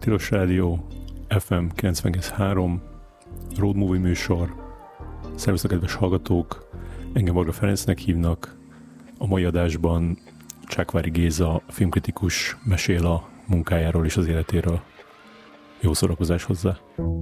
Tilos Rádió, FM 90,3, Road Movie műsor. Szervusztok, kedves hallgatók! Engem Varga Ferencnek hívnak. A mai adásban Csákvári Géza, filmkritikus mesél a munkájáról és az életéről. Jó szórakozás hozzá!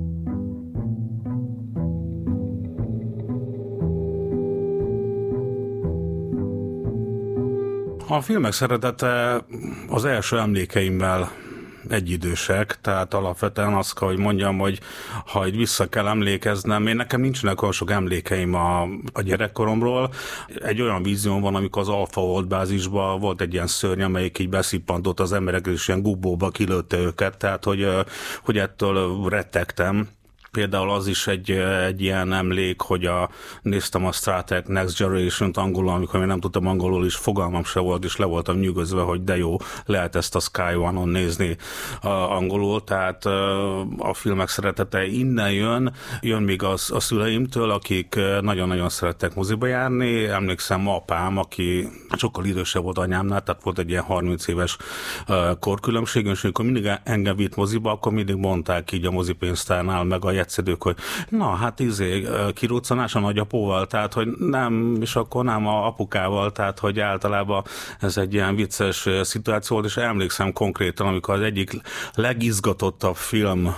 A filmek szeretete az első emlékeimmel egyidősek, tehát alapvetően azt kell, hogy mondjam, hogy ha így vissza kell emlékeznem, nekem nincsenek olyan sok emlékeim a gyerekkoromról. Egy olyan vízióm van, amikor az Alpha Volt bázisban volt egy ilyen szörny, amelyik így beszippantott az embereket, és ilyen gubóba kilőtte őket, tehát hogy ettől rettegtem. Például az is egy ilyen emlék, hogy néztem a Star Trek Next Generation-t angolul, amikor én nem tudtam angolul, és fogalmam se volt, és le voltam nyűgözve, hogy de jó, lehet ezt a Sky One-on nézni angolul, tehát a filmek szeretete innen jön még a szüleimtől, akik nagyon-nagyon szerettek moziba járni. Emlékszem apám, aki sokkal idősebb volt anyámnál, tehát volt egy ilyen 30 éves korkülönbségünk, és amikor mindig engem vitt moziba, akkor mindig mondták így a mozipénztárnál, meg a jegyszedők, hogy na, hát kiruccanás a nagyapóval, tehát, hogy nem, és akkor nem a apukával, tehát, hogy általában ez egy ilyen vicces szituáció volt, és emlékszem konkrétan, amikor az egyik legizgatottabb film,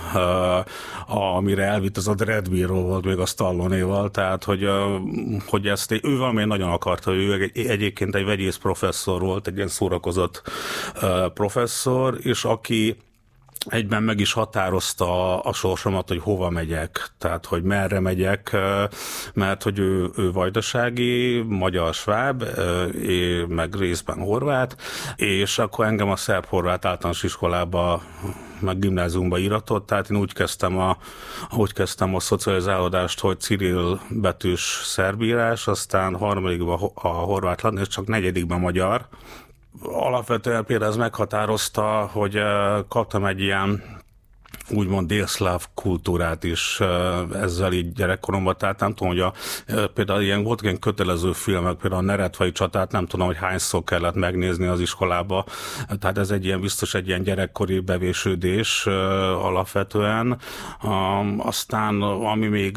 amire elvitt, az a Dreadbeer-ról volt még a Stallone-val, tehát, hogy ezt ő valami nagyon akarta, ő egyébként egy vegyész professzor volt, egy ilyen szórakozott professzor, és aki egyben meg is határozta a sorsomat, hogy hova megyek, tehát hogy merre megyek, mert hogy ő vajdasági, magyar sváb, meg részben horvát, és akkor engem a szerb-horvát általános iskolába meg gimnáziumba íratott, tehát én úgy kezdtem a szocializálódást, hogy Cirill betűs szerbírás, aztán harmadikban a horvát és csak negyedikben magyar. Alapvetően például ez meghatározta, hogy kaptam egy ilyen úgymond délszláv kultúrát is ezzel így gyerekkoromban, tehát nem tudom, hogy például volt ilyen kötelező filmek, például a Neretvai csatát, nem tudom, hogy hányszor kellett megnézni az iskolába, tehát ez biztos egy ilyen gyerekkori bevésődés alapvetően. Aztán ami még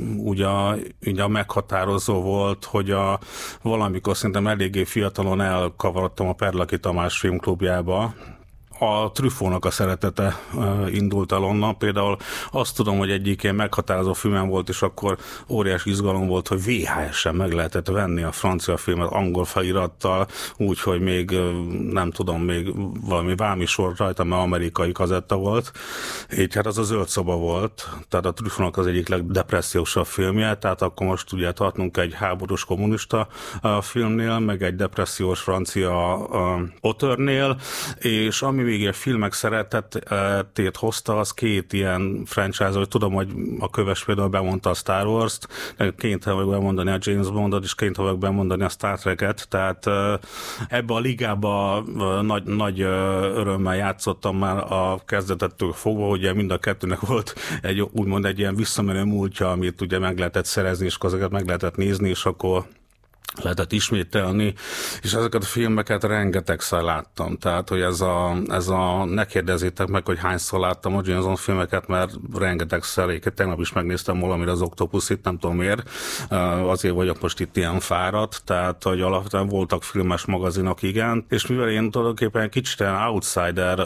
így a meghatározó volt, hogy valamikor szerintem eléggé fiatalon elkavarodtam a Perlaki Tamás filmklubjába. A Truffautnak a szeretete indult el onnan. Például azt tudom, hogy egyik ilyen meghatározó filmem volt, és akkor óriási izgalom volt, hogy VHS-en meg lehetett venni a francia filmet angol felirattal, úgyhogy még nem tudom, még valami vámisor rajta, mert amerikai kazetta volt. Így hát az a Zöld szoba volt, tehát a Truffautnak az egyik legdepressziósabb filmje, tehát akkor most ugye tartunk egy háborús kommunista filmnél, meg egy depressziós francia auteurnél, és ami még a filmek szeretetét hozta, az két ilyen franchise, hogy tudom, hogy a Köves például bemondta a Star Wars-t, kénytelen vagyok bemondani a James Bondot, és kénytelen vagyok bemondani a Star Trek-et, tehát ebbe a ligába nagy örömmel játszottam már a kezdetettől fogva, ugye mind a kettőnek volt úgymond egy ilyen visszamenő múltja, amit ugye meg lehetett szerezni, és azokat meg lehetett nézni, és akkor lehetett ismételni, és ezeket a filmeket rengetegszer láttam. Tehát, hogy ne kérdezzétek meg, hogy hányszor láttam a James Bond filmeket, mert rengetegszer, tegnap is megnéztem valamire az Octopusit, nem tudom miért, azért vagyok most itt ilyen fáradt, tehát, hogy alapvetően voltak filmes magazinok, igen, és mivel én tulajdonképpen kicsit outsider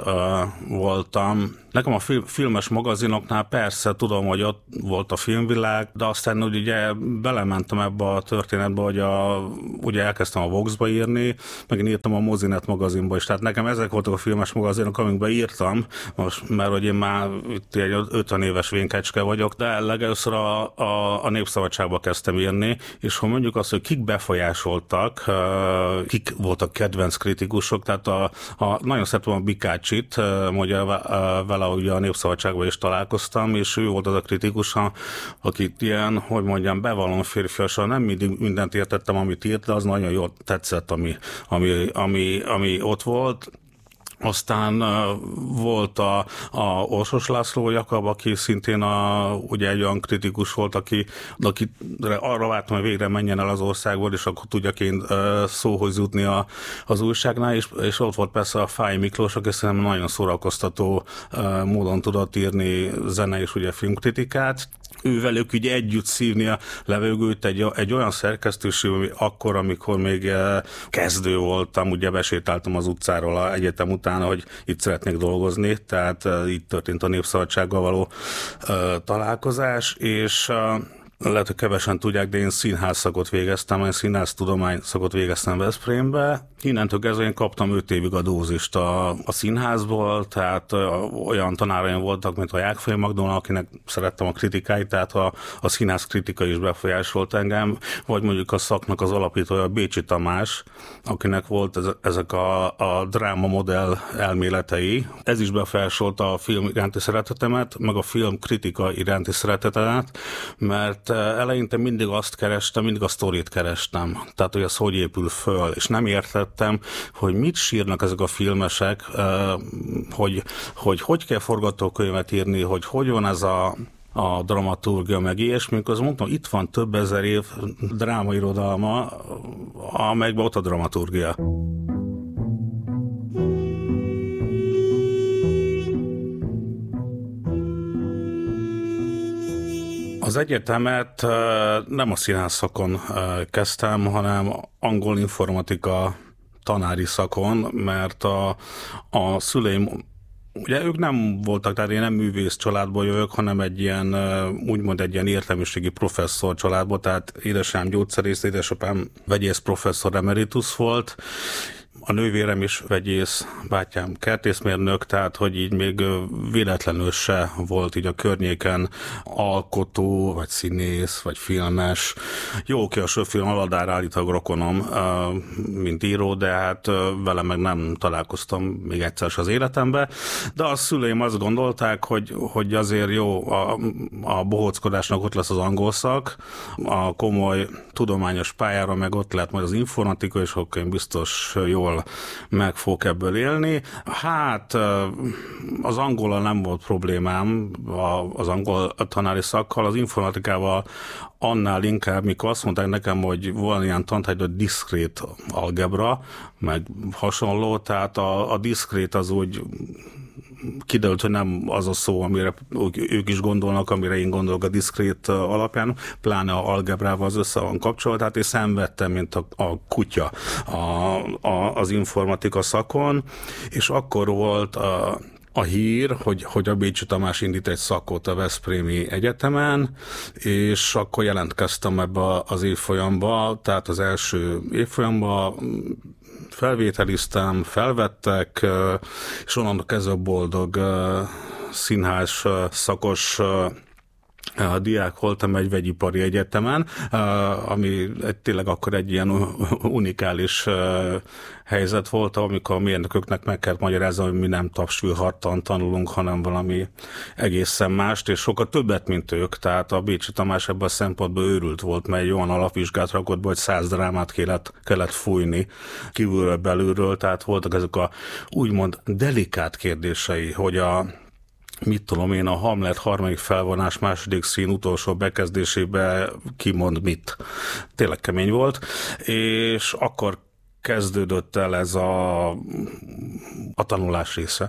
voltam, nekem a filmes magazinoknál persze tudom, hogy ott volt a filmvilág, de aztán ugye belementem ebbe a történetbe, hogy ugye elkezdtem a Vox-ba írni, meg én írtam a Mozinet magazinba is, tehát nekem ezek voltak a filmes magazinok, amikben írtam, most, mert hogy én már itt egy 50 éves vénkecske vagyok, de legelőször a Népszabadságba kezdtem írni, és ha mondjuk azt, hogy kik befolyásoltak, kik voltak kedvenc kritikusok, tehát nagyon szeretem a Bikácsit, mondja vele ugye a Népszabadságban is találkoztam, és ő volt az a kritikus, akit ilyen, hogy mondjam, bevallom férfiasan, nem mindig mindent értettem, amit írt, de az nagyon jól tetszett, ami ott volt. Aztán volt a Orsos László Jakab, aki szintén ugye egy olyan kritikus volt, aki arra vártam, hogy végre menjen el az országból, és akkor tudjak én szóhoz jutni az újságnál, és ott volt persze a Fáy Miklós, aki szerintem nagyon szórakoztató módon tudott írni zene és ugye filmkritikát. Ővelük ugye együtt szívni a levegőt egy olyan szerkesztőség, akkor, amikor még kezdő voltam, ugye besétáltam az utcáról az egyetem után, hogy itt szeretnék dolgozni, tehát itt történt a Népszabadsággal való találkozás, és lehet, hogy kevesen tudják, de én színházszakot végeztem, én színháztudományszakot végeztem Veszprémbe. Innentől kezdve én kaptam 5 évig a dózist a színházból, tehát olyan tanáraim voltak, mint a Jákfai Magdolna, akinek szerettem a kritikáit, tehát a színház kritika is befolyásolt engem, vagy mondjuk a szaknak az alapítója Bécsi Tamás, akinek volt ezek a dráma modell elméletei. Ez is befolyásolta a film iránti szeretetemet, meg a film kritika iránti szeretetemet, mert eleinte mindig azt kerestem, mindig a sztorit kerestem. Tehát, hogy ez hogy épül föl, és nem értettem, hogy mit sírnak ezek a filmesek, hogy kell forgatókönyvet írni, hogy van ez a dramaturgia, meg ilyesmi, mikor mondtam, itt van több ezer év drámairodalma, amelyekben ott a dramaturgia. Az egyetemet nem a színház szakon kezdtem, hanem angol informatika tanári szakon, mert a szüleim, ugye ők nem voltak, tehát én nem művész családból jövök, hanem egy ilyen, úgymond egy ilyen értelmiségi professzor családból, tehát édesem gyógyszerész, édesapám vegyész professzor emeritus volt, a nővérem is vegyész, bátyám kertészmérnök, tehát hogy így még véletlenül se volt így a környéken alkotó, vagy színész, vagy filmes. Jó, ki a Sőfilm Aladár állítólag rokonom, mint író, de hát vele meg nem találkoztam még egyszer az életemben. De a szüleim azt gondolták, hogy azért jó, a bohóckodásnak ott lesz az angol szak, a komoly tudományos pályára meg ott lehet majd az informatika, és akkor én biztos jól meg fogok ebből élni. Hát az angollal nem volt problémám, az angol tanári szakkal, az informatikával annál inkább, mikor azt mondták nekem, hogy van ilyen tantárgy, hogy diszkrét algebra, meg hasonló, tehát a diszkrét az úgy kiderült, hogy nem az a szó, amire ők is gondolnak, amire én gondolok a diszkrét alapján, pláne a algebrával az össze van kapcsolva, tehát én szenvedtem, mint a kutya az informatika szakon, és akkor volt a hír, hogy a Bécsi Tamás indít egy szakot a Veszprémi Egyetemen, és akkor jelentkeztem ebbe az évfolyamba, tehát az első évfolyamba felvételiztem, felvettek, és onnan kezdve boldog színház szakos diák voltam egy vegyipari egyetemen, ami tényleg akkor egy ilyen unikális helyzet volt, amikor a mérnököknek meg kellett magyarázni, hogy mi nem tapsfülhartan tanulunk, hanem valami egészen mást, és sokkal többet, mint ők. Tehát a Bécsi Tamás ebben a szempontból őrült volt, mert egy olyan alapvizsgát rakott be, hogy 100 drámát kellett fújni kívülről, belülről, tehát voltak ezek a úgymond delikát kérdései, hogy mit tudom én, a Hamlet harmadik felvonás második szín utolsó bekezdésébe kimond mit. Tényleg kemény volt, és akkor kezdődött el ez a tanulás része.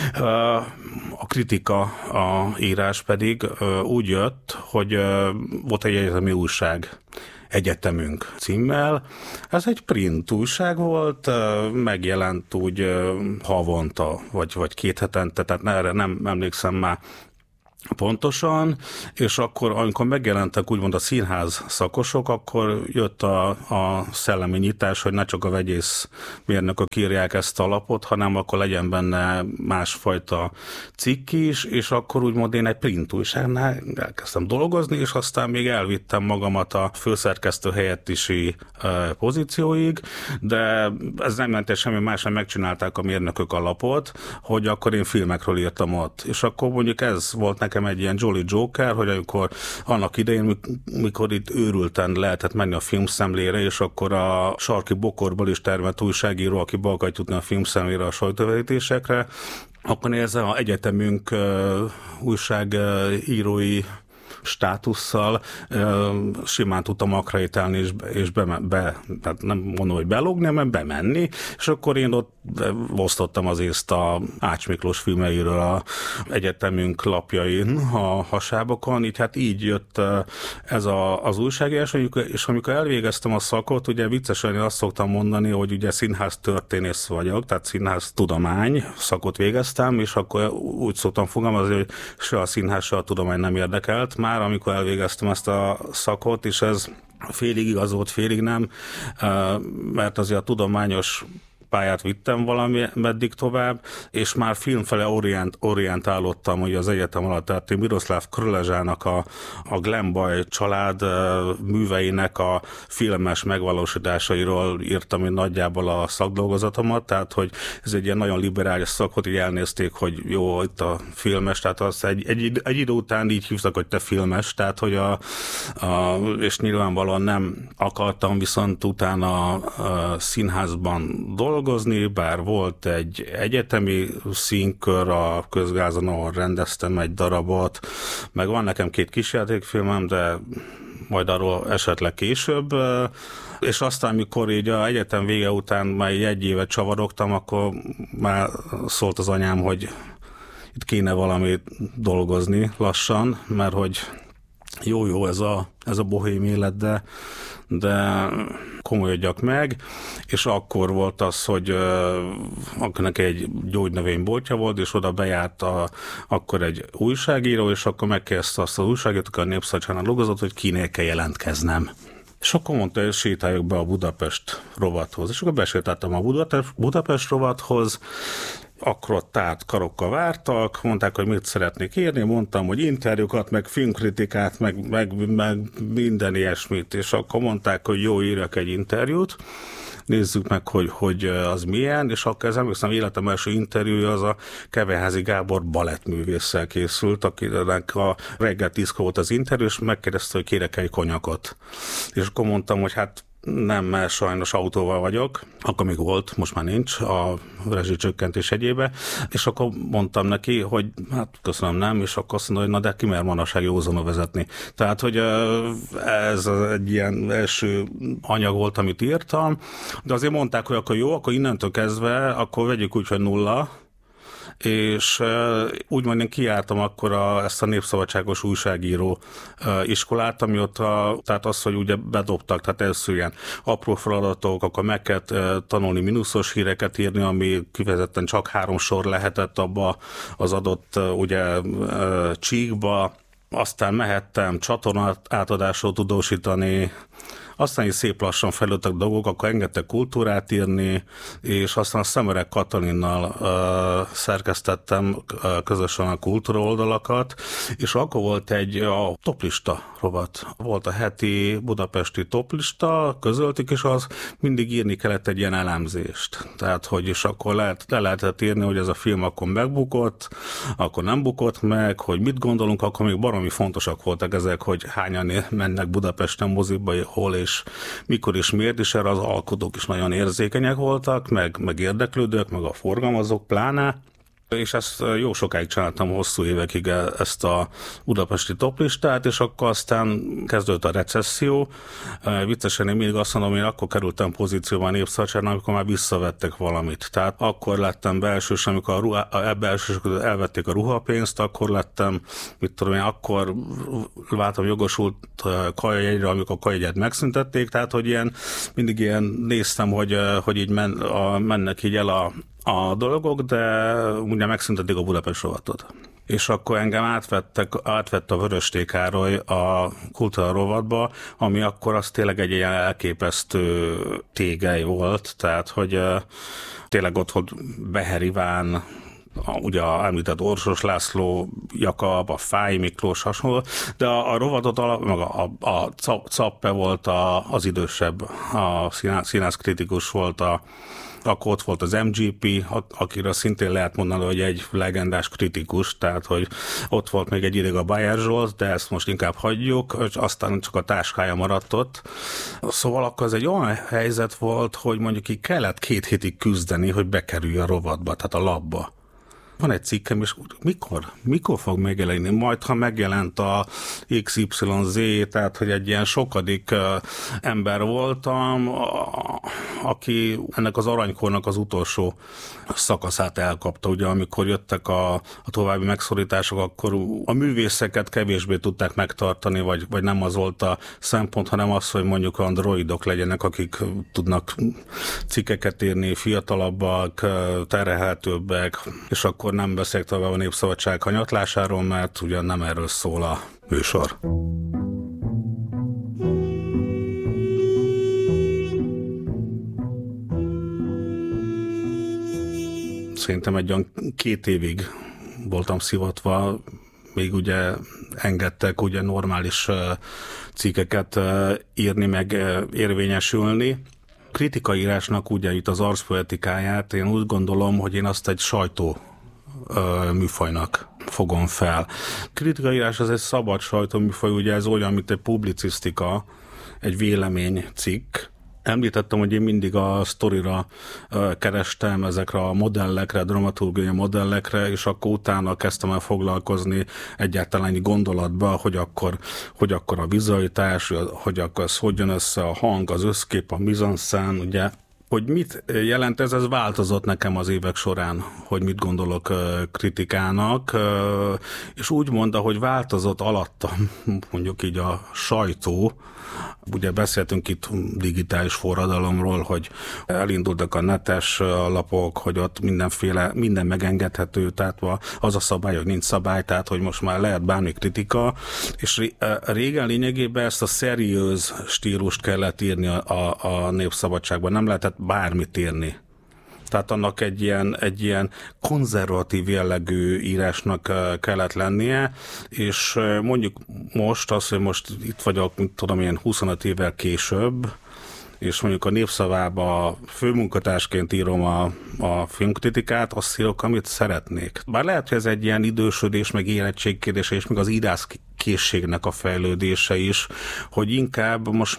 A kritika, a írás pedig úgy jött, hogy volt egy egyetemi újság, Egyetemünk címmel. Ez egy print újság volt, megjelent úgy havonta, vagy 2 hetente, tehát erre nem emlékszem már pontosan, és akkor, amikor megjelentek úgymond a színház szakosok, akkor jött a szellemi nyitás, hogy ne csak a vegyészmérnökök írják ezt a lapot, hanem akkor legyen benne másfajta cikk is, és akkor úgymond én egy print újságnál elkezdtem dolgozni, és aztán még elvittem magamat a főszerkesztő helyettisi pozícióig, de ez nem jelenti semmi más, nem megcsinálták a mérnökök a lapot, hogy akkor én filmekről írtam ott. És akkor mondjuk ez volt nekem nekem egy ilyen Jolly Joker, hogy amikor annak idején, mikor itt őrülten lehetett menni a filmszemlére, és akkor a sarki bokorból is termett újságíró, aki be akart jutni a filmszemlére a sajtóvetítésekre, akkor ez az egyetemünk újságírói státusszal simán tudtam akreditálni és tehát nem mondom, hogy belogni, hanem bemenni, és akkor én ott osztottam az észt a Ács Miklós filmeiről a egyetemünk lapjain, a hasábokon, így jött ez az újságírás, és amikor elvégeztem a szakot, ugye viccesen én azt szoktam mondani, hogy ugye színház történész vagyok, tehát színház tudomány szakot végeztem, és akkor úgy szoktam fogalmazni, hogy se a színház, se a tudomány nem érdekelt. Már amikor elvégeztem ezt a szakot, és ez félig igaz volt, félig nem, mert azért a tudományos pályát vittem meddig tovább, és már filmfele orientálódtam, hogy az egyetem alatt, tehát én Miroslav Krlezsának a Glenbaj család műveinek a filmes megvalósításairól írtam én nagyjából a szakdolgozatomat, tehát hogy ez egy ilyen nagyon liberális szak, hogy így elnézték, hogy jó, itt a filmes, tehát azt egy idő után így hívtak, hogy te filmes, tehát hogy és nyilvánvalóan nem akartam viszont utána a színházban dolgozni, bár volt egy egyetemi színkör a Közgázon, ahol rendeztem egy darabot, meg van nekem 2 kisjátékfilmem, de majd arról esetleg később, és aztán, amikor így az egyetem vége után már egy évet csavarogtam, akkor már szólt az anyám, hogy itt kéne valamit dolgozni lassan, mert hogy jó ez a bohém élet, de komolyodjak meg, és akkor volt az, hogy akkor neki egy gyógynövényboltja volt, és oda bejárt akkor egy újságíró, és akkor megkérdezte azt az újságírót, aki a Népszabadságnál dolgozott, hogy kinél kell jelentkeznem. És akkor mondta, hogy sétáljak be a Budapest rovathoz. És akkor besétáltam a Budapest rovathoz, akkor ott tárt karokkal vártak, mondták, hogy mit szeretnék írni, mondtam, hogy interjúkat, meg filmkritikát, meg minden ilyesmit, és akkor mondták, hogy jó, írjak egy interjút, nézzük meg, hogy az milyen, és akkor emlékszem, életem első interjúja az a Kevelyházi Gábor balettművésszel készült, akinek a reggel 10 volt az interjú, és megkérdezte, hogy kérek egy konyakot. És akkor mondtam, hogy hát nem, mert sajnos autóval vagyok, akkor még volt, most már nincs, a rezsicsökkentés egyébe, és akkor mondtam neki, hogy hát köszönöm, nem, és akkor azt mondta, hogy na de ki mer manapság józanul vezetni. Tehát, hogy ez egy ilyen első anyag volt, amit írtam, de azért mondták, hogy akkor jó, akkor innentől kezdve, akkor vegyük úgy, hogy 0, és úgymond én kijártam akkor ezt a Népszabadságos újságíró iskolát, ami ott, tehát az, hogy ugye bedobtak, tehát először ilyen apró feladatok, akkor meg kellett tanulni mínuszos híreket írni, ami kifejezetten csak 3 sor lehetett abba az adott ugye csíkba, aztán mehettem csatorna átadásról tudósítani, aztán is szép lassan fejlődtek dolgok, akkor engedtek kultúrát írni, és aztán a Szemerek Katalinnal szerkesztettem közösen a kultúra oldalakat, és akkor volt a toplista rovat. Volt a heti budapesti toplista, közöltük, és az mindig írni kellett egy ilyen elemzést. Tehát, hogy is akkor le lehetett írni, hogy ez a film akkor megbukott, akkor nem bukott meg, hogy mit gondolunk, akkor még baromi fontosak voltak ezek, hogy hányan mennek Budapesten moziba, hol és mikor és miért, és erre az alkotók is nagyon érzékenyek voltak, meg érdeklődők, meg a forgalmazók pláne. És ezt jó sokáig csináltam, hosszú évekig ezt a budapesti toplistát, és akkor aztán kezdődött a recesszió. Viccesen én mindig azt mondom, én akkor kerültem pozícióban a Népszabadságnál, amikor már visszavettek valamit. Tehát akkor lettem belsős, amikor elvették a ruhapénzt, akkor lettem, akkor váltam jogosult kajajegyre, amikor a kajajegyet megszüntették, tehát hogy mindig ilyen néztem, hogy így mennek így el a dolgok, de ugye megszüntették a Budapest rovatot. És akkor engem átvett a Vöröstéky Károly a kultúra rovatba, ami akkor az tényleg egy ilyen elképesztő tégely volt, tehát hogy tényleg ott volt Beher Iván, ugye említett Orsos László, Jakab, a Fáy Miklós hasonló, de a rovatot a Cappe volt az idősebb, a színász kritikus volt akkor ott volt az MGP, akiről szintén lehet mondani, hogy egy legendás kritikus, tehát hogy ott volt még egy ideig a Bayer Zsolt, de ezt most inkább hagyjuk, és aztán csak a táskája maradt ott. Szóval akkor ez egy olyan helyzet volt, hogy mondjuk így kellett 2 hétig küzdeni, hogy bekerülj a rovatba, tehát a labba. Van egy cikkem, és mikor fog megjelenni? Majd, ha megjelent a XYZ, tehát, hogy egy ilyen sokadik ember voltam, aki ennek az aranykornak az utolsó szakaszát elkapta. Ugye, amikor jöttek a további megszorítások, akkor a művészeket kevésbé tudták megtartani, vagy nem az volt a szempont, hanem az, hogy mondjuk androidok legyenek, akik tudnak cikkeket írni, fiatalabbak, terhelhetőbbek, és akkor nem beszélek tovább a Népszabadság hanyatlásáról, mert ugyan nem erről szól a műsor. Szerintem egy olyan 2 évig voltam szivatva, még ugye engedtek ugye normális cikkeket írni, meg érvényesülni. Kritikaírásnak ugye itt az arszpoetikáját, én úgy gondolom, hogy én azt egy sajtó műfajnak fogom fel. Kritikaírás az egy szabad sajtóműfaj, ugye ez olyan, mint egy publicisztika, egy véleménycikk. Említettem, hogy én mindig a sztorira kerestem, ezekre a modellekre, dramaturgiai modellekre, és akkor utána kezdtem el foglalkozni egyáltalán gondolatba, hogy akkor a vizualitás, hogy akkor ez hogyan össze a hang, az összkép, a mise-en-scène, ugye. Hogy mit jelent ez változott nekem az évek során, hogy mit gondolok kritikának, és úgy mondta, hogy változott alattam, mondjuk így a sajtó. Ugye beszéltünk itt digitális forradalomról, hogy elindultak a netes lapok, hogy ott minden megengedhető, tehát az a szabály, hogy nincs szabály, tehát hogy most már lehet bármi kritika, és régen lényegében ezt a szeriőz stílust kellett írni a Népszabadságban, nem lehetett bármit írni. Tehát annak egy ilyen konzervatív jellegű írásnak kellett lennie, és mondjuk most az, hogy most itt vagyok, tudom én 25 évvel később, és mondjuk a Népszavába főmunkatársként írom a filmkritikát, azt írok, amit szeretnék. Bár lehet, hogy ez egy ilyen idősödés, meg érettségkérdése, és még az íráskészségnek a fejlődése is, hogy inkább most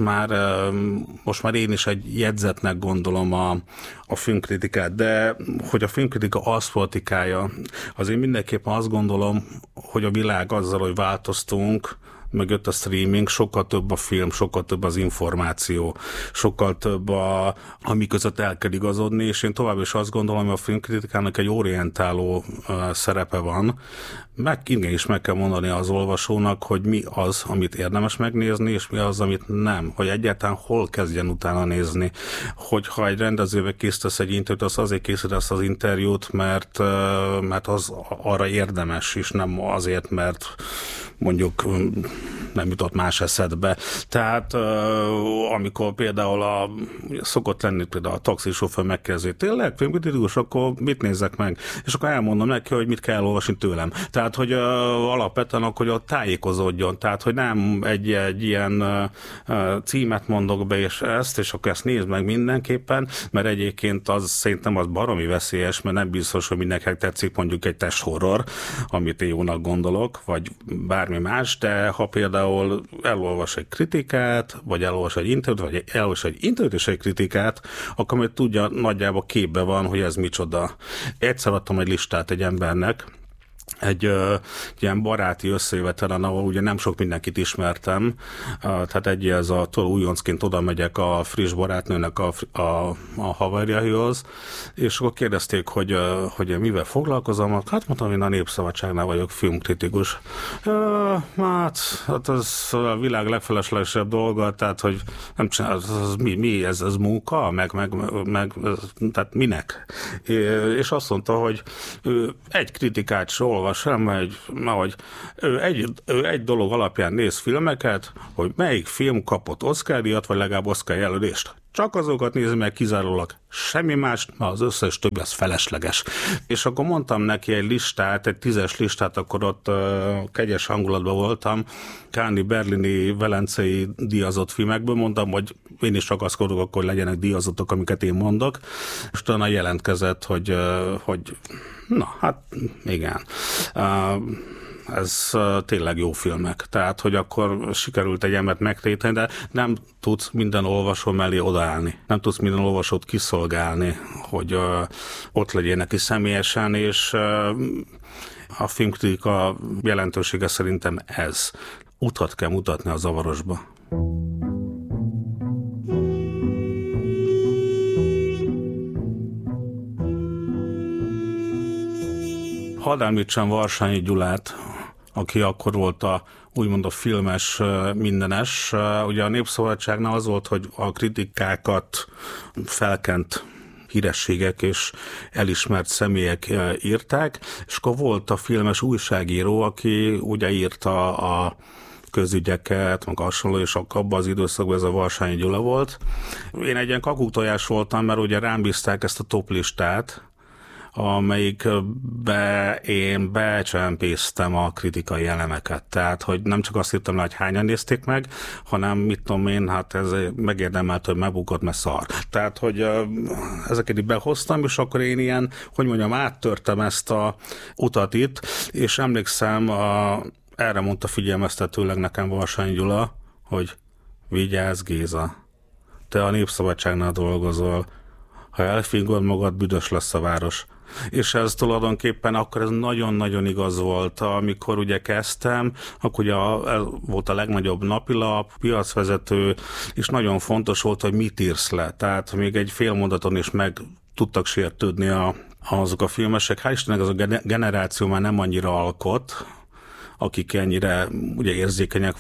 már én is egy jegyzetnek gondolom a filmkritikát, de hogy a filmkritika arszpolitikája, azért mindenképpen azt gondolom, hogy a világ azzal, hogy változtunk, meg jött a streaming, sokkal több a film, sokkal több az információ, sokkal több ami között el kell igazodni, és én tovább is azt gondolom, hogy a filmkritikának egy orientáló szerepe van. Igenis meg kell mondani az olvasónak, hogy mi az, amit érdemes megnézni, és mi az, amit nem. Hogy egyáltalán hol kezdjen utána nézni. Hogyha egy rendezővel készítesz egy interjút, az azért készítesz az interjút, mert az arra érdemes, és nem azért, mert mondjuk nem jutott más eszedbe. Tehát amikor például szokott lenni például a taxisofőr megkérdezi, tényleg filmkritikus, akkor mit nézzek meg? És akkor elmondom neki, hogy mit kell olvasni tőlem. Tehát, hogy alapvetően akkor, hogy tájékozódjon. Tehát, hogy nem egy ilyen címet mondok be, és akkor ezt nézd meg mindenképpen, mert egyébként szerintem az baromi veszélyes, mert nem biztos, hogy mindenkinek tetszik mondjuk egy testhorror, amit én jónak gondolok, vagy bármi más, de ha például elolvas egy kritikát, vagy elolvas egy interjút, vagy elolvas egy interjút és egy kritikát, akkor majd tudja, nagyjából képbe van, hogy ez micsoda. Egyszer adtam egy listát egy embernek, egy ilyen baráti összejövetelen, ahol ugye nem sok mindenkit ismertem, tehát ez újoncként oda megyek a friss barátnőnek a haverjaihoz, és akkor kérdezték, hogy mivel foglalkozom, hát mondtam, én a Népszabadságnál vagyok filmkritikus. Hát ez a világ legfeleslegesebb dolga, tehát hogy nem csinál, mi ez munka, meg tehát minek? És azt mondta, hogy egy kritikát se olvas el, hogy ő egy dolog alapján néz filmeket, hogy melyik film kapott Oscar-díjat, vagy legalább Oscar jelölést. csak azokat nézi meg kizárólag, semmi más, az összes többi az felesleges. És akkor mondtam neki egy listát, egy 10-es listát, akkor ott kegyes hangulatban voltam, Káni, berlini, velencei díjazott filmekből, mondtam, hogy én is ragaszkodok, akkor legyenek díjazottak, amiket én mondok, és utána jelentkezett, hogy na, hát igen. Ez tényleg jó filmek. Tehát, hogy akkor sikerült egy embert megtéteni, de nem tudsz minden olvasó mellé odaállni. Nem tudsz minden olvasót kiszolgálni, hogy ott legyél neki személyesen, és a filmkritika jelentősége szerintem ez. Utat kell mutatni a zavarosba. Hadd említsem Varsányi Gyulát, aki akkor volt úgymond a filmes mindenes. Ugye a Népszabadságnál az volt, hogy a kritikákat felkent hírességek és elismert személyek írták, és akkor volt a filmes újságíró, aki ugye írta a közügyeket, meg hasonló, és abban az időszakban ez a Varsányi Gyula volt. Én egy ilyen kakuktojás voltam, mert ugye rám bízták ezt a toplistát, amelyikbe én becsempésztem a kritikai elemeket. Tehát, hogy nem csak azt írtam le, hogy hányan nézték meg, hanem mit tudom én, hát ez megérdemelt, hogy megbukott, mert szar. Tehát, hogy ezeket így behoztam, és akkor én ilyen, hogy mondjam, áttörtem ezt a utat itt, és emlékszem, erre mondta figyelmeztetőleg nekem Varsányi Gyula, hogy vigyázz, Géza, te a Népszabadságnál dolgozol, ha elfingod magad, büdös lesz a város. És ez tulajdonképpen akkor ez nagyon-nagyon igaz volt, amikor ugye kezdtem, akkor ugye volt a legnagyobb napilap, piacvezető, és nagyon fontos volt, hogy mit írsz le. Tehát még egy fél mondaton is meg tudtak sértődni azok a filmesek. Hál' Istennek az a generáció már nem annyira alkot, akik ennyire ugye érzékenyek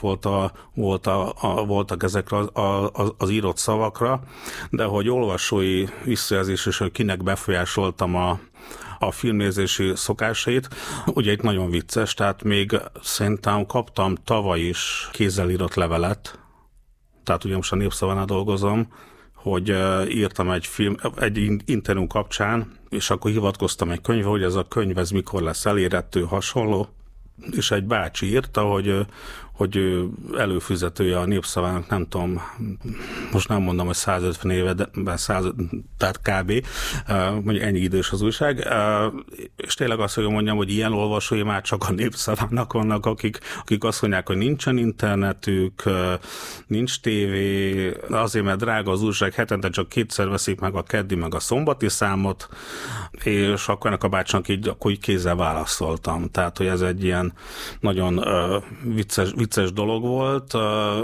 voltak ezekre az írott szavakra, de hogy olvasói visszajelzés és hogy kinek befolyásoltam a filmnézési szokásait, ugye itt nagyon vicces, tehát még szerintem kaptam tavaly is kézzel írott levelet, tehát ugye most a Népszavánál dolgozom, hogy írtam egy interjú kapcsán, és akkor hivatkoztam egy könyvre, hogy ez a könyv ez mikor lesz elérhető, hasonló, és egy bácsi írta, hogy előfizetője a Népszavának, nem tudom, most nem mondom, hogy 150 éve, de tehát kb. Mondjuk ennyi idős az újság, és tényleg azt, hogy mondjam, hogy ilyen olvasói már csak a Népszavának vannak, akik azt mondják, hogy nincsen internetük, nincs tévé, azért, mert drága az újság, hetente csak 2-szer veszik meg a keddi, meg a szombati számot, és akkor ennek a bácsinak akkor így kézzel válaszoltam. Tehát, hogy ez egy ilyen nagyon vicces dolog volt.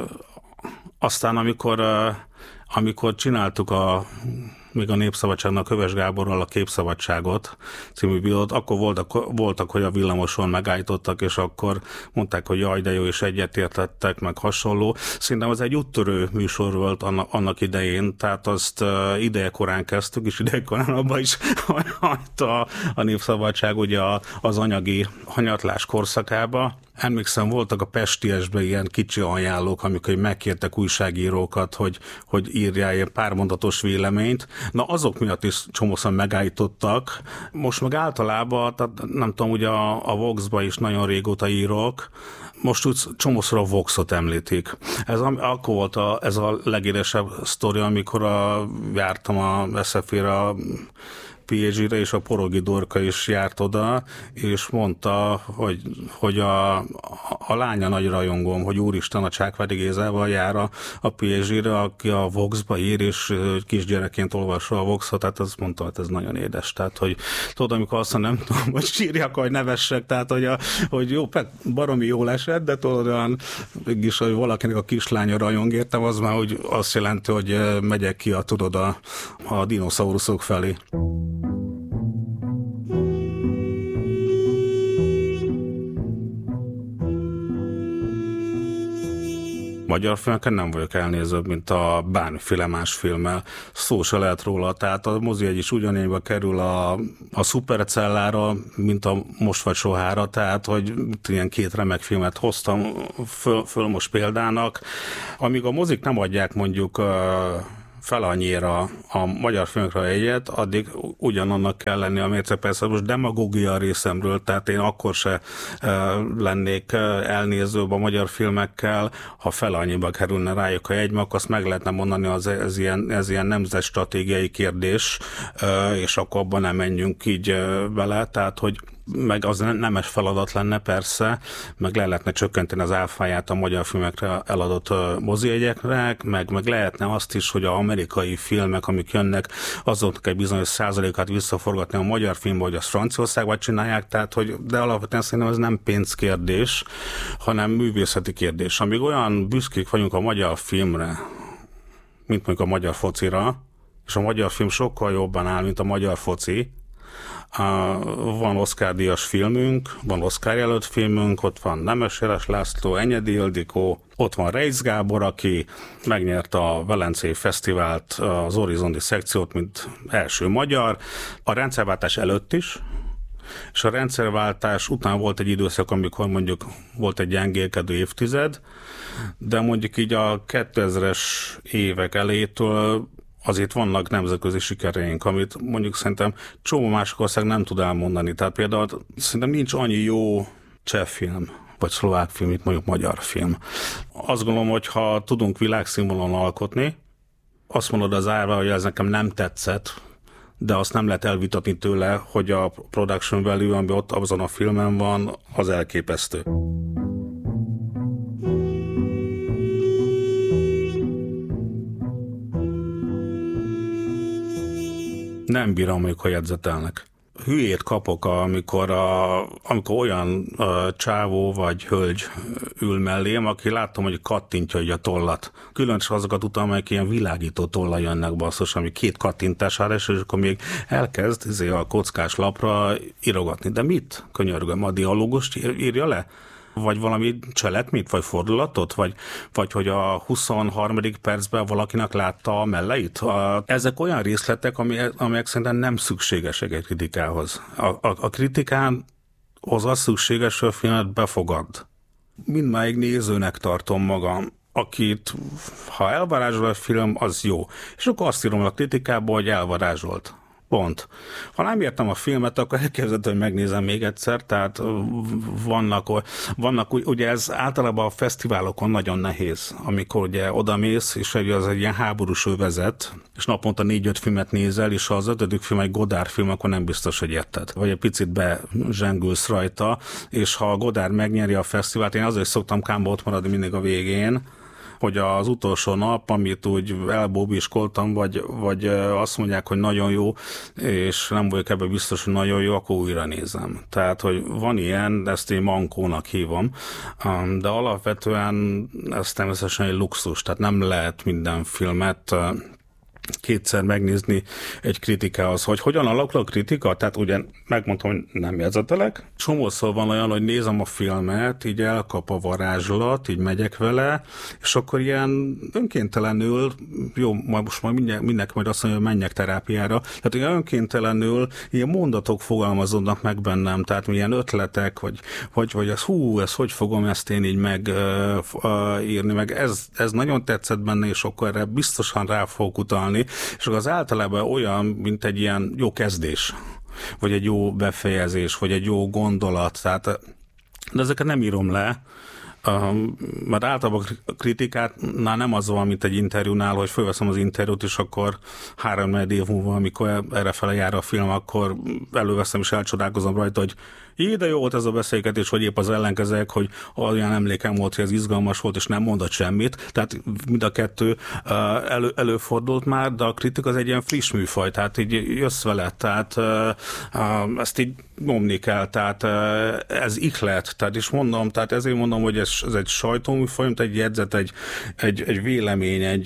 Aztán amikor csináltuk még a Népszabadságnak Köves Gáborral a Képszabadságot című videót, akkor voltak, hogy a villamoson megállítottak, és akkor mondták, hogy jaj, de jó, és egyetértettek, meg hasonló. Szerintem az egy úttörő műsor volt annak idején, tehát azt idejekorán kezdtük, és idejekorán abban is hagyta a Népszabadság ugye az anyagi hanyatlás korszakába. Emlékszem, voltak a Pestiesben ilyen kicsi ajánlók, amikor megkértek újságírókat, hogy írjál ilyen pármondatos véleményt. Na azok miatt is csomószor megállítottak. Most meg általában, tehát nem tudom, ugye a Vox-ba is nagyon régóta írok, most úgy csomószor a Voxot említik. Akkor volt ez a legéresebb sztori, amikor jártam a SZF-re, PhD-re, és a Porogi Dorka is járt oda, és mondta, hogy a lánya nagy rajongóm, hogy úristen, a Csákvári Gézával jár a PhD-re, aki a Vox-ba ír, és kisgyerekként olvassa a Voxot, tehát azt mondta, hogy ez nagyon édes. Tehát, hogy tudod, amikor azt nem tudom, hogy sírjak, hogy nevessek, tehát, hogy jó, baromi jól esett, de tudod, olyan, mégis, hogy valakinek a kislánya rajong értem, az már hogy azt jelenti, hogy megyek ki a dinoszauruszok felé. Magyar filmeken nem vagyok elnézőbb, mint a bármiféle más filmmel. Szó se lehet róla, tehát a mozijegy is ugyanénybe kerül a szupercellára, mint a Most vagy sohára, tehát hogy ilyen 2 remek filmet hoztam föl most példának. Amíg a mozik nem adják mondjuk fel annyira a magyar filmekre egyet, addig ugyanannak kell lenni a mérce. Persze most demagógia a részemről, tehát én akkor se lennék elnézőbb a magyar filmekkel, ha fel annyiba kerülne rájuk a jegymak, azt meg lehetne mondani, ez ilyen nemzetstratégiai kérdés, és akkor abban nem menjünk így bele, tehát hogy meg az nemes feladat lenne persze, meg le lehetne csökkenteni az áfáját a magyar filmekre eladott mozijegyeknek, meg lehetne azt is, hogy az amerikai filmek, amik jönnek, azoknak egy bizonyos százalékát visszaforgatni a magyar filmbe, hogy azt Franciaországban csinálják, tehát hogy, de alapvetően szerintem ez nem pénzkérdés, hanem művészeti kérdés. Amíg olyan büszkék vagyunk a magyar filmre, mint mondjuk a magyar focira, és a magyar film sokkal jobban áll, mint a magyar foci. Van Oscar-díjas filmünk, van Oscar-jelölt filmünk, ott van Nemes László, Enyedi Ildikó, ott van Reitz Gábor, aki megnyerte a Velencei Fesztivált, az Horizonti szekciót, mint első magyar, a rendszerváltás előtt is, és a rendszerváltás után volt egy időszak, amikor mondjuk volt egy gyengélkedő évtized, de mondjuk így a 2000-es évek elejétől azért vannak nemzetközi sikereink, amit mondjuk szerintem csomó másik ország nem tud elmondani. Tehát például szerintem nincs annyi jó cseh film, vagy szlovák film, mint mondjuk magyar film. Azt gondolom, hogy ha tudunk világszínvonalon alkotni, azt mondod az árva, hogy ez nekem nem tetszett, de azt nem lehet elvitatni tőle, hogy a production value, ami ott azon a filmen van, az elképesztő. Nem bírom, amikor jegyzetelnek. Hülyét kapok, amikor olyan csávó vagy hölgy ül mellém, aki látom, hogy kattintja a tollat. Különösen azokat után, amelyek ilyen világító tollal jönnek basszus, ami 2 kattintására, és akkor még elkezd a kockás lapra írogatni. De mit? Könyörgöm, a dialógust írja le? Vagy valami cselekményt, vagy fordulatot, vagy hogy a 23. percben valakinek látta a melleit. Ezek olyan részletek, amelyek szerintem nem szükségesek egy kritikához. A kritikán az szükséges, hogy a filmet befogad. Mindmáig nézőnek tartom magam, akit, ha elvarázsol a film, az jó. És akkor azt írom a kritikába, hogy elvarázsolt. Pont. Ha nem értem a filmet, akkor elképzelhető, hogy megnézem még egyszer, tehát vannak ugye ez általában a fesztiválokon nagyon nehéz, amikor ugye odamész, és az egy ilyen háborús övezet, és naponta 4-5 filmet nézel, és ha az 5. film egy Godard film, akkor nem biztos, hogy érted. Vagy egy picit bezsengülsz rajta, és ha a Godard megnyeri a fesztivált, én azért szoktam kámba ott maradni mindig a végén, hogy az utolsó nap, amit úgy elbóbiskoltam, vagy azt mondják, hogy nagyon jó, és nem vagyok ebben biztos, hogy nagyon jó, akkor újra nézem. Tehát, hogy van ilyen, ezt én mankónak hívom, de alapvetően ez természetesen egy luxus, tehát nem lehet minden filmet kétszer megnézni egy kritikához, hogy hogyan alakul a kritika, tehát ugye megmondtam, hogy nem jegyzetelek. Csomószor van olyan, hogy nézem a filmet, így elkap a varázslat, így megyek vele, és akkor ilyen önkéntelenül, jó, most majd mindenki majd azt mondja, hogy menjek terápiára, tehát ilyen önkéntelenül ilyen mondatok fogalmazódnak meg bennem, tehát milyen ötletek, vagy ez hogy fogom ezt én így megírni, meg ez nagyon tetszett benne, és akkor erre biztosan rá fogok utalni, és akkor az általában olyan, mint egy ilyen jó kezdés, vagy egy jó befejezés, vagy egy jó gondolat, tehát, de ezeket nem írom le, mert általában a kritikátnál nem az van, mint egy interjúnál, hogy fölveszem az interjút, és akkor 3-4 év múlva, amikor errefele jár a film, akkor előveszem és elcsodálkozom rajta, hogy de jó volt ez a beszélgetés, hogy épp az ellenkezőek, hogy olyan emlékem volt, hogy ez izgalmas volt, és nem mondott semmit. Tehát mind a kettő előfordult már, de a kritika az egy ilyen friss műfaj, tehát így jössz vele, tehát ezt így nyomni kell, tehát ez ihlet, tehát is mondom, tehát ezért mondom, hogy ez egy sajtóműfaj, mint egy jegyzet, egy vélemény,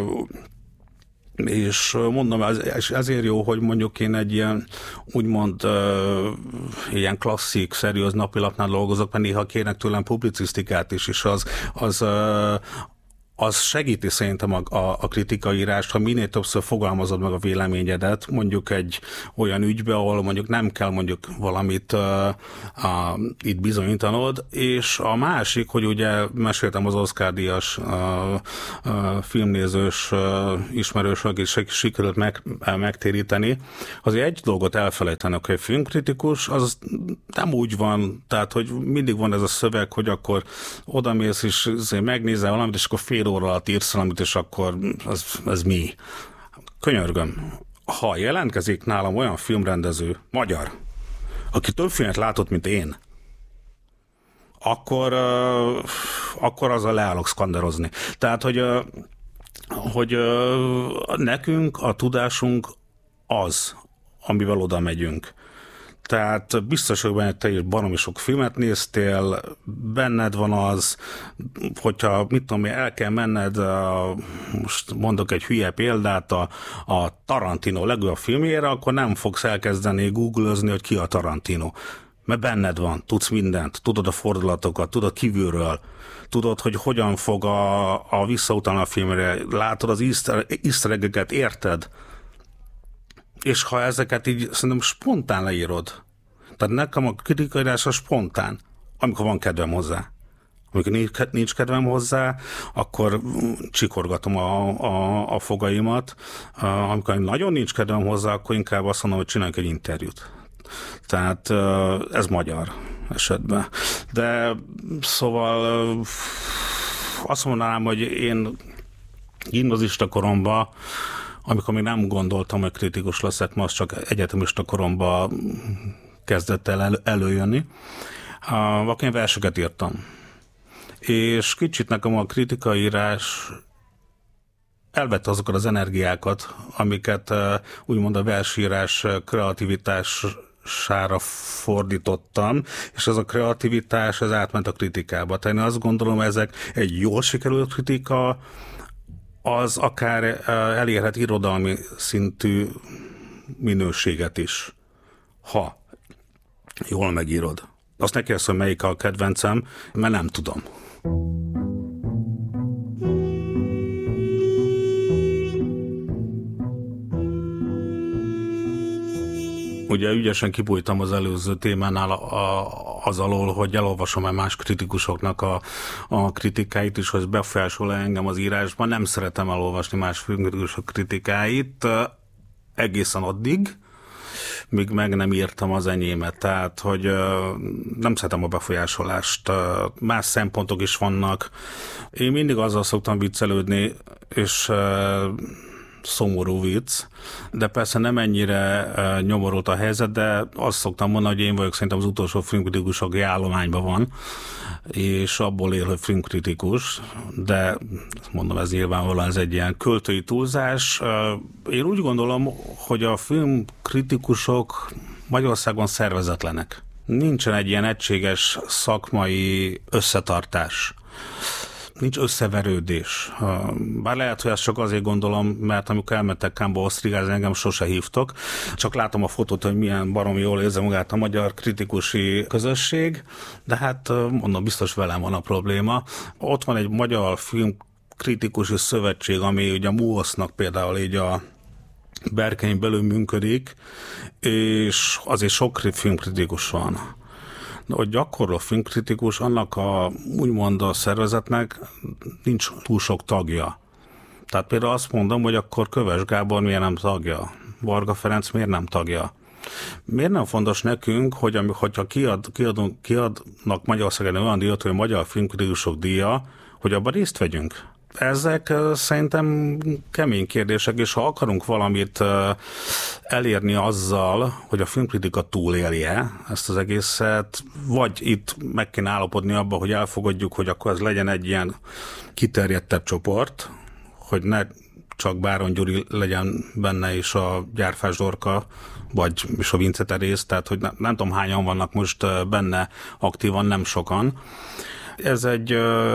és mondom, ezért jó, hogy mondjuk én egy ilyen úgymond ilyen klasszik, szeriőz napilapnál dolgozok, mert néha kérnek tőlem publicisztikát is, és az segíti szerintem a kritikaírást, ha minél többször fogalmazod meg a véleményedet, mondjuk egy olyan ügybe, ahol mondjuk nem kell mondjuk valamit itt bizonyítanod, és a másik, hogy ugye meséltem az Oscar-díjas filmnézős ismerősök is sikerült megtéríteni. Azért egy dolgot elfelejtenek, hogy a filmkritikus az nem úgy van, tehát hogy mindig van ez a szöveg, hogy akkor odamész és megnézel valamit, és akkor fél óra alatt írsz valamit, és akkor ez mi? Könyörgöm, ha jelentkezik nálam olyan filmrendező, magyar, aki több filmet látott, mint én, akkor azzal leállok szkanderozni. Tehát, hogy nekünk a tudásunk az, amivel oda megyünk. Tehát biztos, hogy te is baromi sok filmet néztél, benned van az, hogyha mit tudom én, el kell menned, most mondok egy hülye példát, a Tarantino legújabb filmjére, akkor nem fogsz elkezdeni googlezni, hogy ki a Tarantino. Mert benned van, tudsz mindent, tudod a fordulatokat, tudod kívülről, tudod, hogy hogyan fog a visszautalni a filmre, látod az easter egg-eket, érted? És ha ezeket így szerintem spontán leírod, tehát nekem a kritikaírás a spontán, amikor van kedvem hozzá. Amikor nincs kedvem hozzá, akkor csikorgatom a fogaimat. Amikor nagyon nincs kedvem hozzá, akkor inkább azt mondom, hogy csináljunk egy interjút. Tehát ez magyar esetben. De szóval azt mondanám, hogy én gimnazista koromban, amikor még nem gondoltam, hogy kritikus leszek, ma az csak egyetemista koromban kezdett el előjönni. Akkor én verseket írtam. És kicsit nekem a kritikaírás elvette azokat az energiákat, amiket úgymond a versírás kreativitására fordítottam, és ez a kreativitás ez átment a kritikába. Tehát én azt gondolom, ezek egy jól sikerült kritika, az akár elérhet irodalmi szintű minőséget is, ha jól megírod. Azt ne kérdez, hogy melyik a kedvencem, mert nem tudom. Ugye ügyesen kibújtam az előző témánál az alól, hogy elolvasom-e más kritikusoknak a kritikáit is, hogy befolyásol engem az írásban. Nem szeretem elolvasni más filmkritikusok kritikáit egészen addig, míg meg nem írtam az enyémet. Tehát, hogy nem szeretem a befolyásolást. Más szempontok is vannak. Én mindig azzal szoktam viccelődni, és szomorú vicc, de persze nem ennyire nyomorult a helyzet, de azt szoktam mondani, hogy én vagyok szerintem az utolsó filmkritikus, aki állományban van, és abból él, hogy filmkritikus, de mondom, ez nyilvánvalóan ez egy ilyen költői túlzás. Én úgy gondolom, hogy a filmkritikusok Magyarországon szervezetlenek. Nincsen egy ilyen egységes szakmai összetartás. Nincs összeverődés. Bár lehet, hogy ezt csak azért gondolom, mert amikor elmentek Cannesba osztrigázni, engem sose hívtok. Csak látom a fotót, hogy milyen baromi jól érzi magát a magyar kritikusi közösség, de hát mondom, biztos velem van a probléma. Ott van egy magyar filmkritikusi szövetség, ami ugye a MUOSZ-nak például így a berkein belül működik, és azért sok filmkritikus van. Hogy gyakorló filmkritikus, annak úgymond a szervezetnek nincs túl sok tagja. Tehát például azt mondom, hogy akkor Köves Gábor miért nem tagja? Varga Ferenc miért nem tagja? Miért nem fontos nekünk, hogyha kiadnak Magyarországon olyan díjat, hogy a magyar filmkritikusok díja, hogy abban részt vegyünk? Ezek szerintem kemény kérdések, és ha akarunk valamit elérni azzal, hogy a filmkritika túlélje ezt az egészet, vagy itt meg kéne állapodni abba, hogy elfogadjuk, hogy akkor ez legyen egy ilyen kiterjedtebb csoport, hogy ne csak Báron Gyuri legyen benne, és a Gyárfás Dorka, vagy és a Vince Teréz, tehát hogy nem tudom hányan vannak most benne aktívan, nem sokan. Ez egy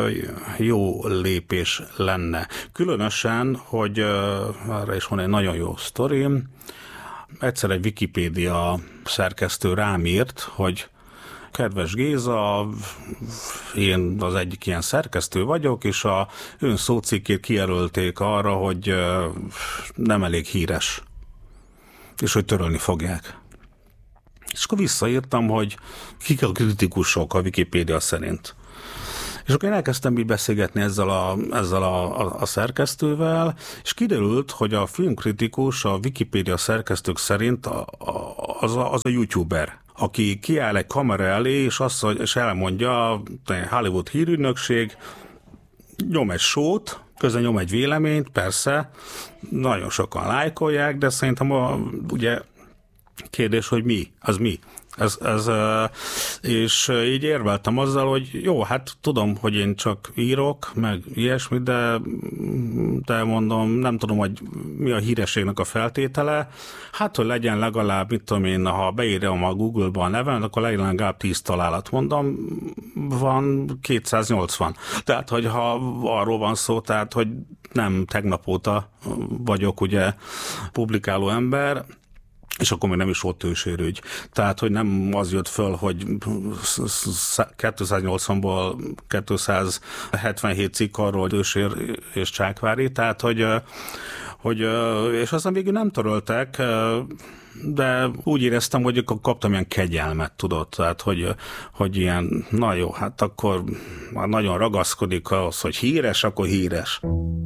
jó lépés lenne. Különösen, hogy arra is van egy nagyon jó sztorim. Egyszer egy Wikipédia szerkesztő rám írt, hogy kedves Géza, én az egyik ilyen szerkesztő vagyok, és a ön szócikkét kijelölték arra, hogy nem elég híres, és hogy törölni fogják. És akkor visszaírtam, hogy kik a kritikusok a Wikipédia szerint. És akkor én elkezdtem így beszélgetni ezzel a szerkesztővel, és kiderült, hogy a filmkritikus a Wikipédia szerkesztők szerint az a youtuber, aki kiáll egy kamera elé, és elmondja, Hollywood hírügynökség, nyom egy show-t, közben nyom egy véleményt, persze, nagyon sokan lájkolják, de szerintem ugye kérdés, hogy mi? Az mi? És így érveltem azzal, hogy jó, hát tudom, hogy én csak írok, meg ilyesmi, de mondom, nem tudom, hogy mi a hírességnek a feltétele. Hát, hogy legyen legalább, mit tudom én, ha beírjam a Google-ba a nevem, akkor legyen legalább 10 találat. Mondom, van 280. Tehát, hogy ha arról van szó, tehát, hogy nem tegnap óta vagyok ugye publikáló ember, és akkor még nem is volt tősérügy. Tehát, hogy nem az jött föl, hogy 280-ból 277 cikk arról Tősér és Csákvári, tehát, hogy és aztán végül nem töröltek, de úgy éreztem, hogy akkor kaptam ilyen kegyelmet, tudod, tehát, hogy ilyen, na jó, hát akkor már nagyon ragaszkodik ahhoz, hogy híres, akkor híres.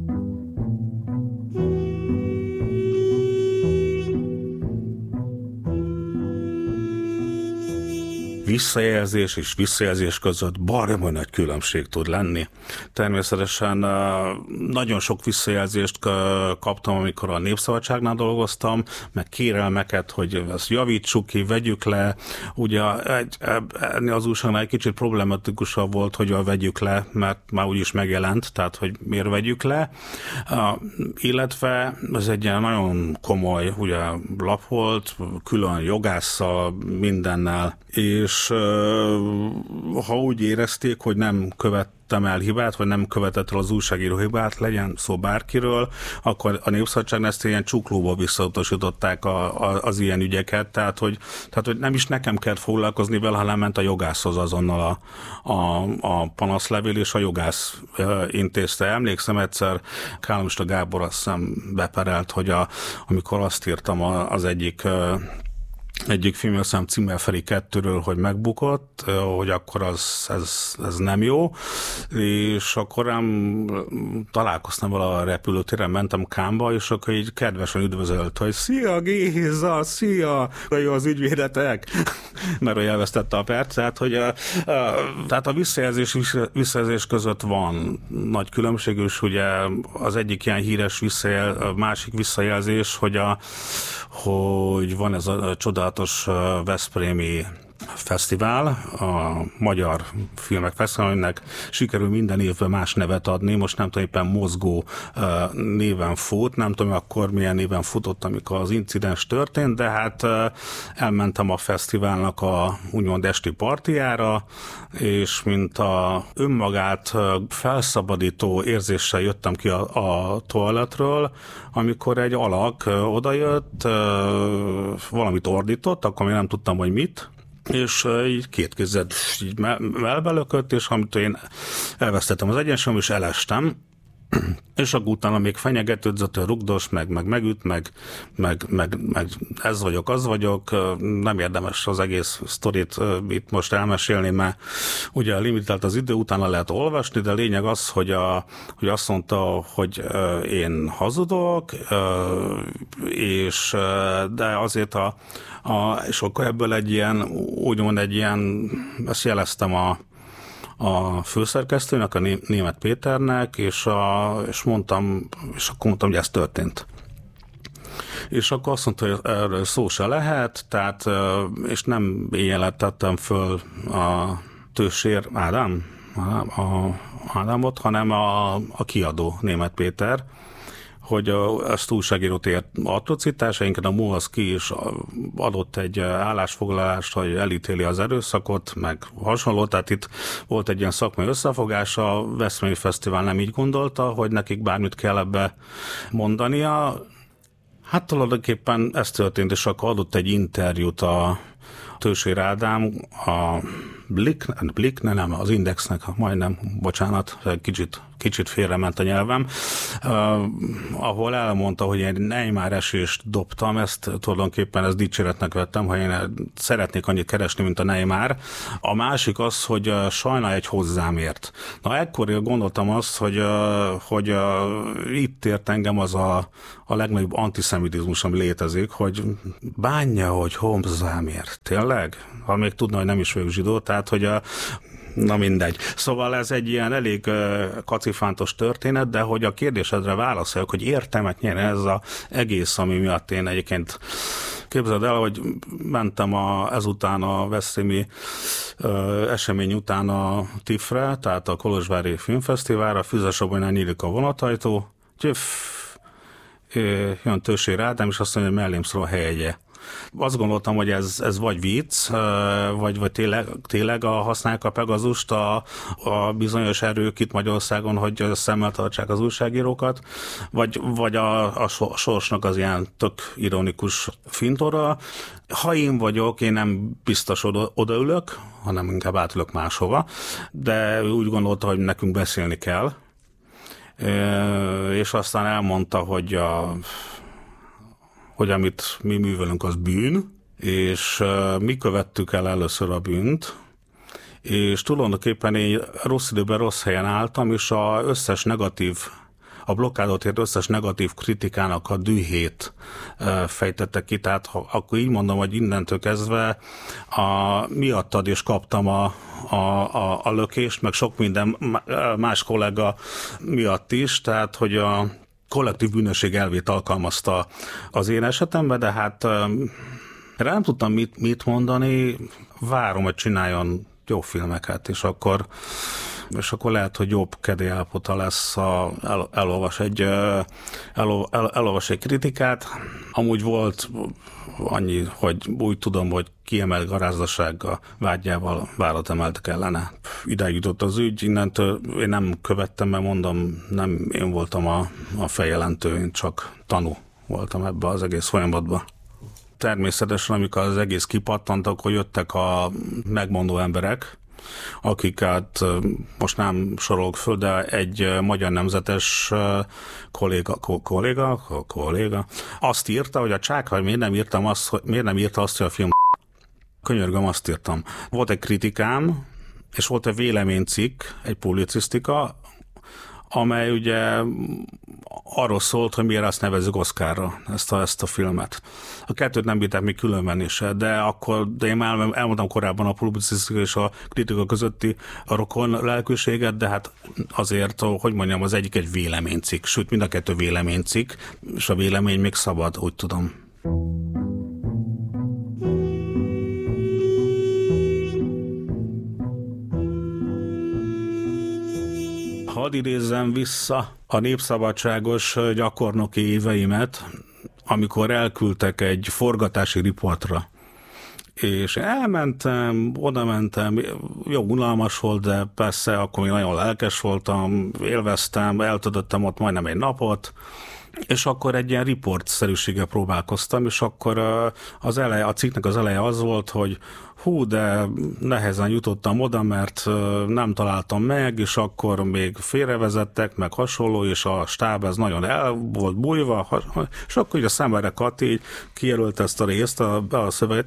Visszajelzés és visszajelzés között baromi nagy különbség tud lenni. Természetesen nagyon sok visszajelzést kaptam, amikor a Népszabadságnál dolgoztam, meg kérelmeket, hogy ezt javítsuk ki, vegyük le. Ugye az újságnál egy kicsit problematikusabb volt, hogy vegyük le, mert már úgyis megjelent, tehát hogy miért vegyük le. Illetve ez egy ilyen nagyon komoly ugye, lap volt, külön jogásszal, mindennel, és ha úgy érezték, hogy nem követtem el hibát, vagy nem követett el az újságíró hibát, legyen szó bárkiről, akkor a Népszabadságnál ezt ilyen csuklóba visszautasították az ilyen ügyeket, tehát hogy nem is nekem kellett foglalkozni vele, hanem ment a jogászhoz azonnal a panaszlevél, és a jogász intézte. Emlékszem egyszer, Kálomista Gábor azt hiszem beperelt, hogy amikor azt írtam az egyik film, azt hiszem Cimmerferi 2-ről, hogy megbukott, hogy akkor ez nem jó, és akkor találkoztam vele a repülőtéren, mentem Kámba, és akkor így kedvesen üdvözölt, hogy szia Géza, szia, jó az ügyvédetek, mert hogy elvesztette a percet, hogy tehát a visszajelzés között van nagy különbség, és ugye az egyik ilyen híres másik visszajelzés, hogy van ez a csodálatos veszprémi fesztivál, a magyar filmek fesztiválnak sikerül minden évben más nevet adni, most nem tudom, éppen Mozgó néven fut, nem tudom akkor milyen néven futott, amikor az incidens történt, de hát elmentem a fesztiválnak a úgymond esti partiára, és mint a önmagát felszabadító érzéssel jöttem ki a toalettről, amikor egy alak odajött, valamit ordított, akkor még nem tudtam, hogy mit, és így két kézzel így elbelökött, és amit én elvesztettem az egyensúlyom, és elestem, és akkor utána még fenyegetődzött, rugdos, meg megüt, meg ez vagyok, az vagyok, nem érdemes az egész sztorit itt most elmesélni, mert ugye limitált az idő, utána lehet olvasni, de lényeg az, hogy azt mondta, hogy én hazudok, és de azért és akkor ebből egy ilyen, úgymond egy ilyen, ezt jeleztem a főszerkesztőnek, a Németh Péternek, és akkor mondtam, hogy ez történt. És akkor azt mondta, hogy erről szó se lehet, tehát, és nem éjjel tettem föl a Tősér Ádámot, hanem a kiadó Németh Péter, hogy ezt újságírót ért atrocitásainkat, a Mohavszky is adott egy állásfoglalást, hogy elítéli az erőszakot, meg hasonló, tehát itt volt egy ilyen szakmai összefogás, a Veszprémi Fesztivál nem így gondolta, hogy nekik bármit kell ebbe mondania. Hát tulajdonképpen ez történt, és akkor adott egy interjút a Tősér Ádám a Blick, nem, az Indexnek, majdnem, bocsánat, kicsit félrement a nyelvem, ahol elmondta, hogy én Neymar esést dobtam, ezt dicséretnek vettem, hogy én szeretnék annyit keresni, mint a Neymar. A másik az, hogy sajnál egy hozzám ért. Na, ekkor gondoltam azt, hogy itt ért engem az a legnagyobb antiszemitizmus, ami létezik, hogy bánja, hogy hozzám ért. Tényleg? Ha még tudna, hogy nem is vagyok zsidó, tehát, hogy na mindegy. Szóval ez egy ilyen elég kacifántos történet, de hogy a kérdésedre válaszoljak, hogy értelmet nyer ez az egész, ami miatt én egyébként képzeld el, hogy mentem ezután a veszprémi esemény után a TIFF-re, tehát a Kolozsvári Filmfesztiválra, Füzesabonynál nyílik a vonatajtó, jön Tősé Rádám, és azt mondja, hogy mellém szól a helyegye. Azt gondoltam, hogy ez vagy vicc, vagy tényleg használják a Pegazust a bizonyos erők itt Magyarországon, hogy szemmel tartsák az újságírókat, vagy a sorsnak az ilyen tök ironikus fintora. Ha én vagyok, én nem biztos odaülök, hanem inkább átülök máshova, de úgy gondolta, hogy nekünk beszélni kell, és aztán elmondta, hogy amit mi művelünk, az bűn, és mi követtük el először a bűnt, és tulajdonképpen én rossz időben rossz helyen álltam, és a blokkádot ért összes negatív kritikának a dühét fejtette ki, tehát akkor így mondom, hogy innentől kezdve miattad is kaptam a lökést, meg sok minden más kollega miatt is, tehát hogy a kollektív bűnösség elvét alkalmazta az én esetemben, de hát erre nem tudtam mit mondani, várom, hogy csináljon jó filmeket, és akkor lehet, hogy jobb kedélyállapota lesz, elolvas egy kritikát. Amúgy volt annyi, hogy úgy tudom, hogy kiemelt garázdasággal, vágyával várat emeltek ellene. Idáig jutott az ügy, innentől én nem követtem, mert mondom, nem én voltam a feljelentő, én csak tanú voltam ebbe az egész folyamatban. Természetesen, amikor az egész kipattant, akkor jöttek a megmondó emberek, akiket most nem sorolok föl, de egy magyar nemzetes kolléga azt írta, hogy a Csákvány miért nem írta azt, hogy a film könyörgöm, azt írtam. Volt egy kritikám, és volt egy véleménycikk, egy publicisztika, amely ugye arról szólt, hogy miért azt nevezzük Oscarra, ezt a filmet. A kettőt nem bírták még különben is, de én már elmondtam korábban a publicisztika és a kritika közötti a rokon lelkűséget, de hát azért, hogy mondjam, az egyik egy véleménycikk, sőt mind a kettő véleménycikk, és a vélemény még szabad, úgy tudom. Hadd idézzem vissza a népszabadságos gyakornoki éveimet, amikor elküldtek egy forgatási riportra. És elmentem, odamentem, jó unalmas volt, de persze akkor még nagyon lelkes voltam, élveztem, eltöltöttem ott majdnem egy napot, és akkor egy ilyen riportszerűséggel próbálkoztam, és akkor a cikknek az eleje az volt, hogy de nehezen jutottam oda, mert nem találtam meg, és akkor még félrevezettek, meg hasonló, és a stáb ez nagyon el volt bújva, és akkor így a szemére Kati így kijelölt ezt a részt, a szöveget,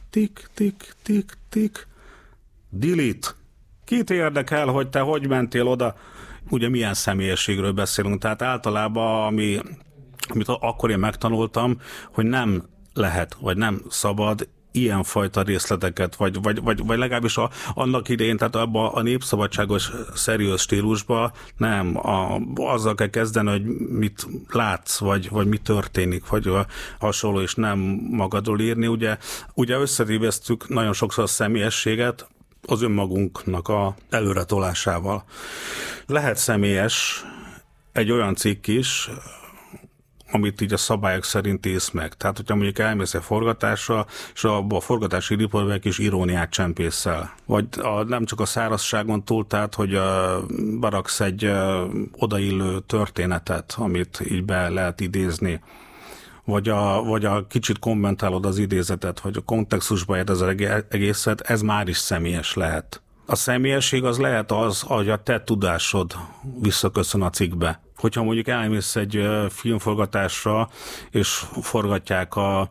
tik, delete. Kit érdekel, hogy te hogy mentél oda? Ugye milyen személyességről beszélünk, tehát általában, amit akkor én megtanultam, hogy nem lehet, vagy nem szabad ilyenfajta részleteket, vagy legalábbis annak idején, tehát abban a népszabadságos szeriős stílusban nem, azzal kell kezdeni, hogy mit látsz, vagy mi történik, vagy hasonló, és nem magadról írni. Ugye összetévesztük nagyon sokszor a személyességet az önmagunknak a előretolásával. Lehet személyes egy olyan cikk is, amit így a szabályok szerint ész meg. Tehát, hogyha mondjuk elmész egy forgatásra, és abban a forgatási riportban egy kis iróniát csempészel. Vagy nem csak a szárazságon túl, tehát, hogy beraksz egy odaillő történetet, amit így be lehet idézni. vagy a kicsit kommentálod az idézetet, vagy a kontextusba helyed az egészet, ez már is személyes lehet. A személyesség az lehet az, hogy a te tudásod visszaköszön a cikkbe. Hogyha mondjuk elmész egy filmforgatásra, és forgatják a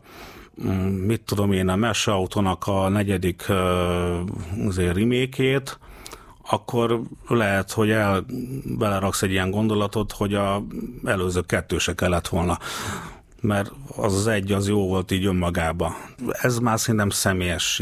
Meseautónak a 4. remake-ét, akkor lehet, hogy beleraksz egy ilyen gondolatot, hogy az előző 2 se kellett volna. Mert az 1 az jó volt így önmagába. Ez már szerintem személyesség.